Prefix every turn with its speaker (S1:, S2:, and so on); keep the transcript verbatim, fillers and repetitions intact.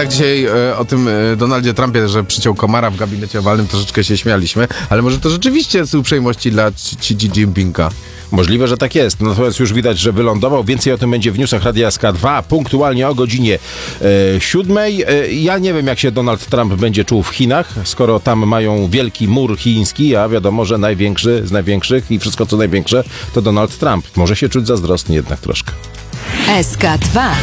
S1: tak dzisiaj e, o tym e, Donaldzie Trumpie, że przyciął komara w gabinecie owalnym, troszeczkę się śmialiśmy, ale może to rzeczywiście z uprzejmości dla Xi Jinpinga.
S2: Możliwe, że tak jest. Natomiast już widać, że wylądował. Więcej o tym będzie w newsach Radia S K dwa, punktualnie o godzinie e, siódmej. E, ja nie wiem, jak się Donald Trump będzie czuł w Chinach, skoro tam mają wielki mur chiński, a wiadomo, że największy z największych i wszystko co największe to Donald Trump. Może się czuć zazdrosny jednak troszkę.
S3: S K dwa.